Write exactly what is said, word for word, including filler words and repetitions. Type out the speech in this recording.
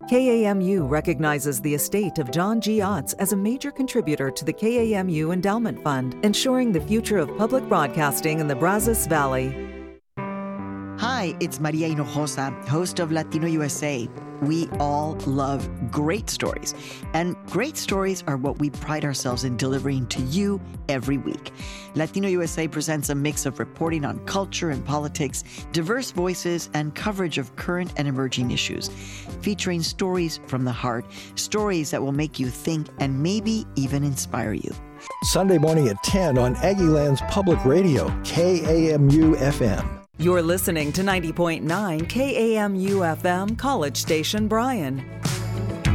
K A M U recognizes the estate of John G. Otts as a major contributor to the K A M U Endowment Fund, ensuring the future of public broadcasting in the Brazos Valley. Hi, it's Maria Hinojosa, host of Latino U S A. We all love great stories, and great stories are what we pride ourselves in delivering to you every week. Latino U S A presents a mix of reporting on culture and politics, diverse voices, and coverage of current and emerging issues, featuring stories from the heart, stories that will make you think and maybe even inspire you. Sunday morning at ten on Aggieland's Public Radio, K A M U F M. You're listening to ninety point nine K A M U F M, College Station, Bryan.